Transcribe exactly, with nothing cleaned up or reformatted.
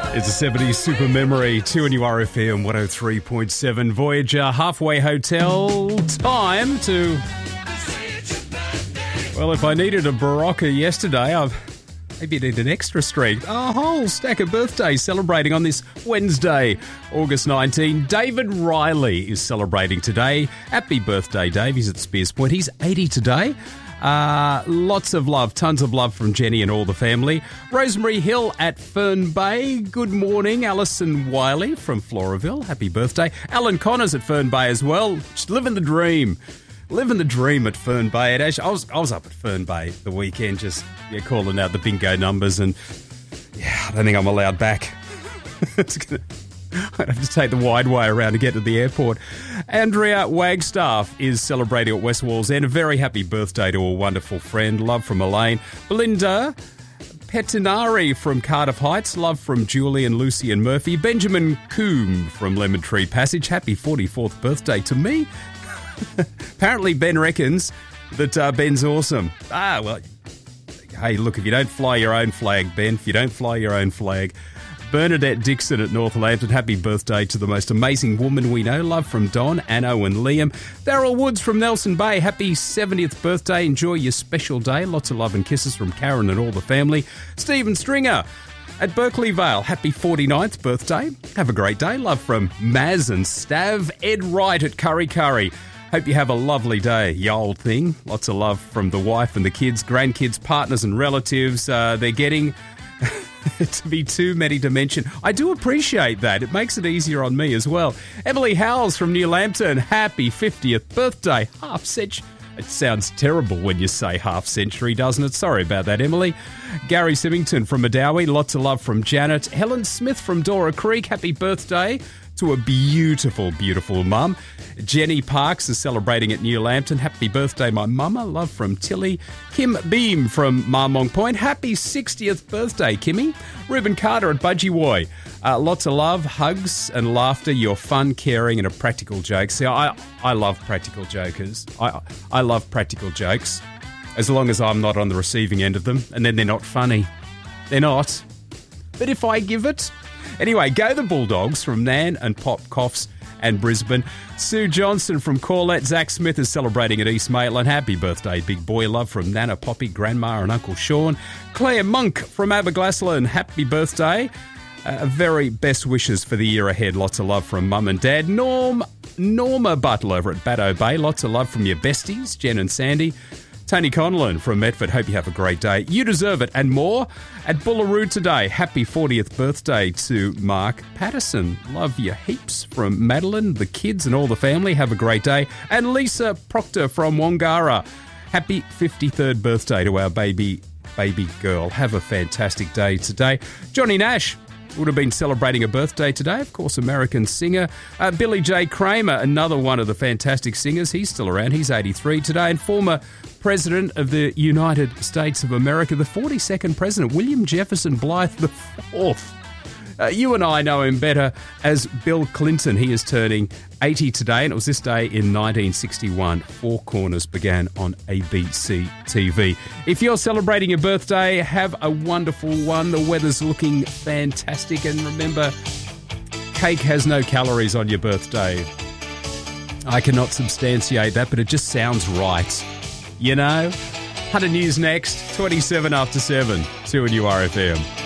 It's a seventies super memory, two N U R F M one oh three point seven. Voyager Halfway Hotel. Time to... Well, if I needed a Barocca yesterday, I've maybe need an extra streak. A whole stack of birthdays celebrating on this Wednesday, August nineteenth. David Riley is celebrating today. Happy birthday, Dave. He's at Spears Point. He's eighty today. Uh, lots of love, tons of love from Jenny and all the family. Rosemary Hill at Fern Bay. Good morning. Alison Wiley from Floraville. Happy birthday. Alan Connors at Fern Bay as well. Just living the dream. Living the dream at Fern Bay. It actually, I was I was up at Fern Bay the weekend, just yeah, calling out the bingo numbers, and yeah, I don't think I'm allowed back. It's gonna, I'd have to take the wide way around to get to the airport. Andrea Wagstaff is celebrating at West Walls End. A very happy birthday to a wonderful friend. Love from Elaine. Belinda Petinari from Cardiff Heights. Love from Julie and Lucy and Murphy. Benjamin Coombe from Lemon Tree Passage. Happy forty-fourth birthday to me. Apparently Ben reckons that uh, Ben's awesome. Ah, well, hey, look, if you don't fly your own flag, Ben, if you don't fly your own flag. Bernadette Dixon at Northampton. Happy birthday to the most amazing woman we know. Love from Don, Anno and Liam. Daryl Woods from Nelson Bay. Happy seventieth birthday. Enjoy your special day. Lots of love and kisses from Karen and all the family. Stephen Stringer at Berkeley Vale. Happy forty-ninth birthday. Have a great day. Love from Maz and Stav. Ed Wright at Curry Curry. Hope you have a lovely day, you old thing. Lots of love from the wife and the kids, grandkids, partners and relatives. Uh, they're getting to be too many to mention. I do appreciate that. It makes it easier on me as well. Emily Howells from New Lambton. Happy fiftieth birthday. Half century. It sounds terrible when you say half century, doesn't it? Sorry about that, Emily. Gary Symington from Madawi. Lots of love from Janet. Helen Smith from Dora Creek. Happy birthday to a beautiful, beautiful mum. Jenny Parks is celebrating at New Lambton. Happy birthday, my mama. Love from Tilly. Kim Beam from Marmong Point. Happy sixtieth birthday, Kimmy. Reuben Carter at Budgie Uh, lots of love, hugs and laughter. You're fun, caring and a practical joke. See, I, I love practical jokers. I, I love practical jokes as long as I'm not on the receiving end of them, and then they're not funny. They're not. But if I give it... Anyway, go the Bulldogs from Nan and Pop Coughs and Brisbane. Sue Johnson from Corlett. Zach Smith is celebrating at East Maitland. Happy birthday, big boy. Love from Nana, Poppy, Grandma and Uncle Sean. Claire Monk from Aberglassland. Happy birthday. Uh, very best wishes for the year ahead. Lots of love from Mum and Dad. Norm, Norma Butler over at Baddo Bay. Lots of love from your besties, Jen and Sandy. Tony Conlon from Medford. Hope you have a great day. You deserve it and more at Bullaroo today. Happy fortieth birthday to Mark Patterson. Love you heaps from Madeline, the kids and all the family. Have a great day. And Lisa Proctor from Wangara. Happy fifty-third birthday to our baby, baby girl. Have a fantastic day today. Johnny Nash would have been celebrating a birthday today. Of course, American singer. Uh, Billy J. Kramer, another one of the fantastic singers. He's still around. He's eighty-three today. And former President of the United States of America, the forty-second President, William Jefferson Blythe the fourth. Uh, you and I know him better as Bill Clinton. He is turning eighty today, and it was this day in nineteen sixty-one. Four Corners began on A B C T V. If you're celebrating your birthday, have a wonderful one. The weather's looking fantastic, and remember, cake has no calories on your birthday. I cannot substantiate that, but it just sounds right. You know? Hunter News next, twenty-seven after seven, two N U R F M.